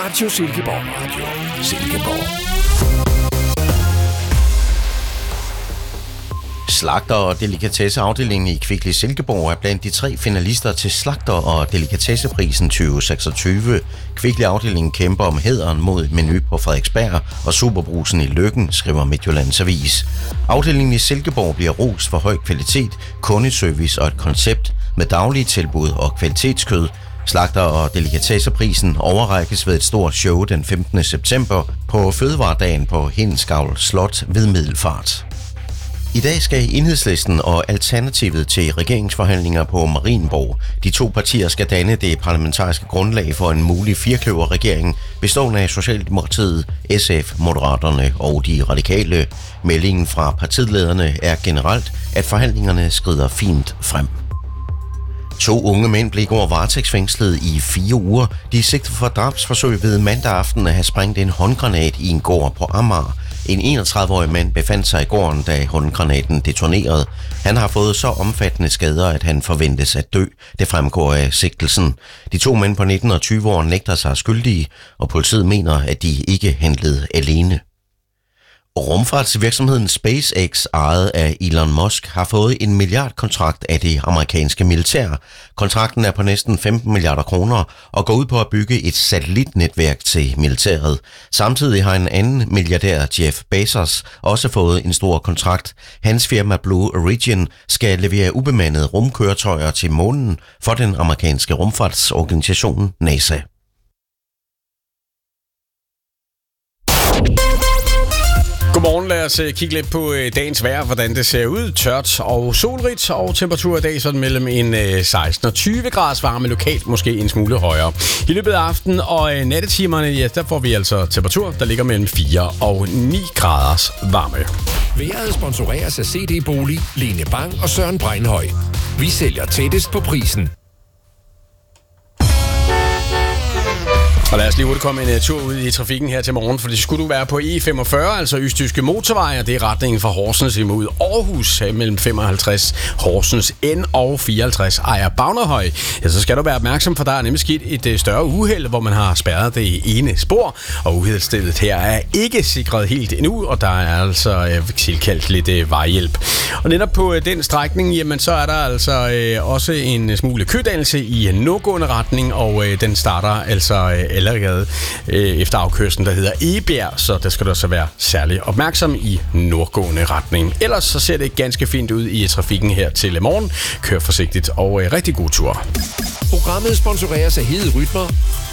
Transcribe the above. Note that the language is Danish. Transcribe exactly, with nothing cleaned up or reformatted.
Radio Silkeborg. Radio Silkeborg. Slagter- og delikatesseafdelingen i Kvickly Silkeborg er blandt de tre finalister til Slagter- og delikatesseprisen tyve seksogtyve. Kvickly-afdelingen kæmper om hæderen mod Menu på Frederiksberg og Superbrugsen i Løkken, skriver Midtjyllands Avis. Afdelingen i Silkeborg bliver rost for høj kvalitet, kundeservice og et koncept med daglige tilbud og kvalitetskød. Slagter- og delikatesseprisen overrækkes ved et stort show den femtende september på Fødevaredagen på Hindsgavl Slot ved Middelfart. I dag skal Enhedslisten og Alternativet til regeringsforhandlinger på Marienborg. De to partier skal danne det parlamentariske grundlag for en mulig firkløverregering, bestående af Socialdemokratiet, S F, Moderaterne og de radikale. Meldingen fra partilederne er generelt, at forhandlingerne skrider fint frem. To unge mænd blev i går varetægtsfængslet i fire uger. De er sigtet for drabsforsøg ved mandag aften at have sprængt en håndgranat i en gård på Amager. En enogtredive-årig mand befandt sig i gården, da håndgranaten detonerede. Han har fået så omfattende skader, at han forventes at dø. Det fremgår af sigtelsen. De to mænd på nitten og tyve år nægter sig skyldige, og politiet mener, at de ikke handlede alene. Rumfartsvirksomheden SpaceX, ejet af Elon Musk, har fået en milliardkontrakt af det amerikanske militær. Kontrakten er på næsten femten milliarder kroner og går ud på at bygge et satellitnetværk til militæret. Samtidig har en anden milliardær, Jeff Bezos, også fået en stor kontrakt. Hans firma Blue Origin skal levere ubemandede rumkøretøjer til månen for den amerikanske rumfartsorganisation NASA. Godmorgen, lad os kigge lidt på dagens vejr, hvordan det ser ud. Tørt og solrigt, og temperatur i dag sådan mellem en seksten og tyve graders varme, lokalt måske en smule højere. I løbet af aftenen og nattetimerne, ja, der får vi altså temperatur, der ligger mellem fire og ni graders varme. Vejret sponsoreres af C D Bolig, Lene Bang og Søren Breinhøj. Vi sælger tættest på prisen. Og lad os lige hurtigt komme en uh, tur ud i trafikken her til morgen, for det skulle du være på E femogfyrre, altså Østjyske Motorvej, og det er retningen fra Horsens imod Aarhus mellem femoghalvtreds Horsens N og fireoghalvtreds Ejer Bagnerhøj. Ja, så skal du være opmærksom, for der er nemlig sket et uh, større uheld, hvor man har spærret det ene spor, og uheldsstedet her er ikke sikret helt endnu, og der er altså uh, tilkaldt lidt uh, vejhjælp. Og netop på uh, den strækning, jamen så er der altså uh, også en smule kødannelse i uh, nordgående retning, og uh, den starter altså uh, allerede øh, efter afkørslen, der hedder Egebjerg, så der skal du også være særlig opmærksom i nordgående retning. Ellers så ser det ganske fint ud i trafikken her til morgen. Kør forsigtigt og øh, rigtig god tur. Programmet sponsoreres af Hede Rytmer,